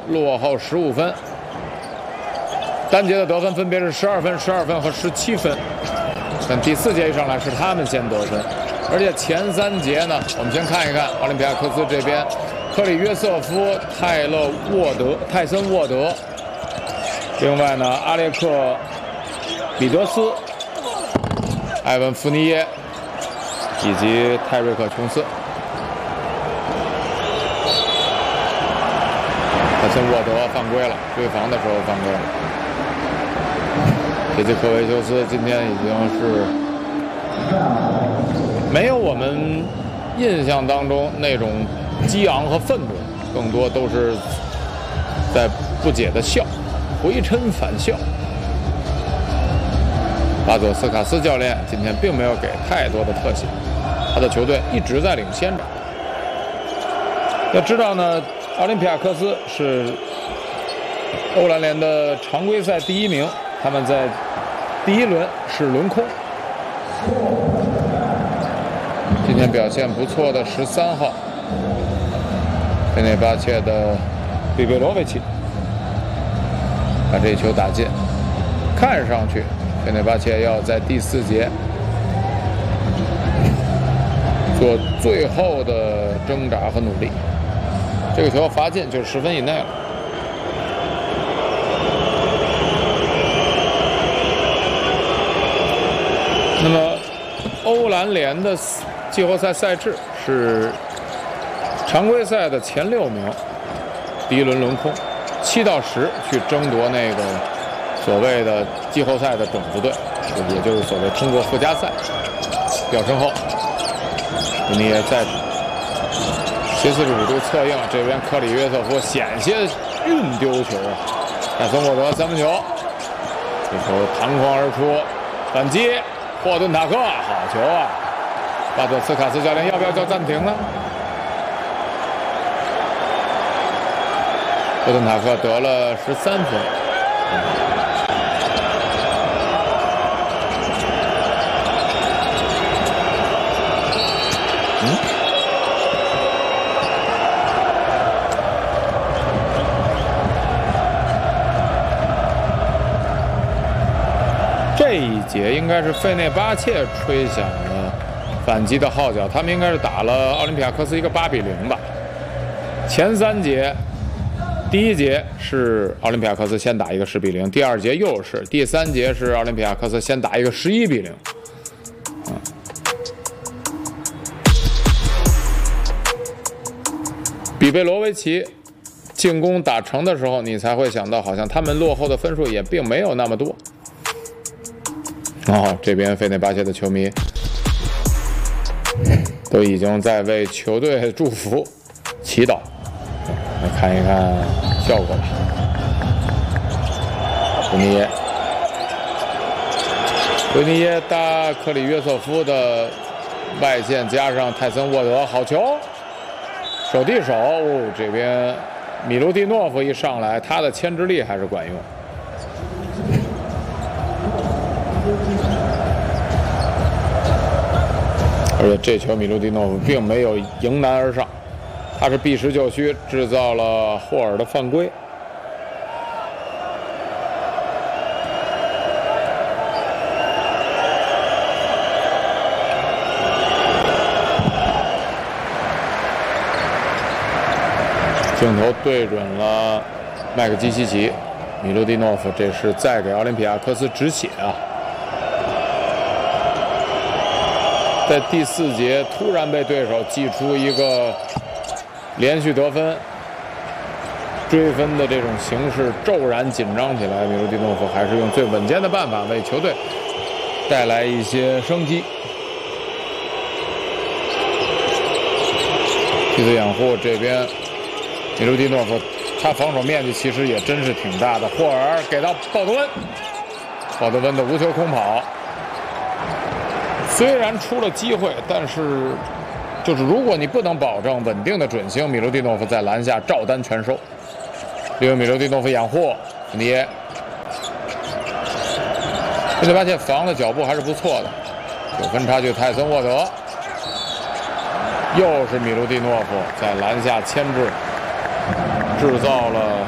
落后15分。单节的得分分别是12分、12分和17分，但第4节一上来是他们先得分，而且前3节呢，我们先看一看奥林匹亚科斯这边，克里约瑟夫、泰森沃德，另外呢，阿列克彼得斯、埃文福尼耶以及泰瑞克琼斯。泰森沃德犯规了，追防的时候犯规了。这杰科维修斯今天已经是没有我们印象当中那种激昂和愤怒，更多都是在不解的笑，回嗔反笑。巴佐斯卡斯教练今天并没有给太多的特写，他的球队一直在领先着。要知道呢，奥林匹亚科斯是欧篮联的常规赛第1名，他们在第1轮是轮空。今天表现不错的13号费内巴切的比贝罗维奇把这一球打进，看上去费内巴切要在第4节做最后的挣扎和努力。这个球罚进就是10分以内了。那么，欧篮联的季后赛赛制是常规赛的前6名，第1轮轮空，7到10去争夺那个所谓的季后赛的种子队，也就是所谓通过附加赛掉身后。你也在斜45度策应，这边克里约瑟夫险些运丢球啊！泰森沃德3分球，这球弹框而出，反击。霍顿塔克，好球啊！巴佐斯卡斯教练要不要叫暂停呢？霍顿塔克得了13分。这一节应该是费内巴切吹响了反击的号角，他们应该是打了奥林匹亚科斯一个8比0吧。前3节，第1节是奥林匹亚科斯先打一个10比0，第2节又是，第3节是奥林匹亚科斯先打一个11比0。比贝罗维奇进攻打成的时候，你才会想到，好像他们落后的分数也并没有那么多。这边费内巴切的球迷都已经在为球队祝福、祈祷。来看一看效果吧。维尼耶搭克里约瑟夫的外线，加上泰森沃德，好球！手递手，这边米卢蒂诺夫一上来，他的牵制力还是管用。而且这球米卢蒂诺夫并没有迎难而上，他是避实就虚，制造了霍尔的犯规。镜头对准了麦克基西奇，米卢蒂诺夫这是在给奥林匹亚科斯止血啊！在第4节突然被对手祭出一个连续得分、追分的这种形势，骤然紧张起来。米卢蒂诺夫还是用最稳健的办法为球队带来一些生机。替子掩护这边，米卢蒂诺夫他防守面积其实也真是挺大的。霍尔给到鲍德温，鲍德温的无球空跑。虽然出了机会，但是就是如果你不能保证稳定的准星，米卢蒂诺夫在篮下照单全收。利用米卢蒂诺夫掩护，你费内巴切防的脚步还是不错的。9分差距，泰森沃德，又是米卢蒂诺夫在篮下牵制，制造了